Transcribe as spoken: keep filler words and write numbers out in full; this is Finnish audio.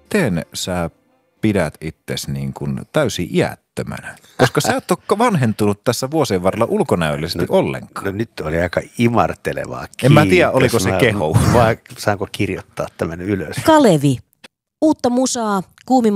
miten sä pidät itsesi niin kuin täysin iättömänä? Koska sä et ole vanhentunut tässä vuosien varrella ulkonäöllisesti no, ollenkaan. No nyt oli aika imartelevaa. En mä tiedä, oliko se mä, keho. Vai saanko kirjoittaa tämän ylös? Kalevi. Uutta musaa, kuumimmat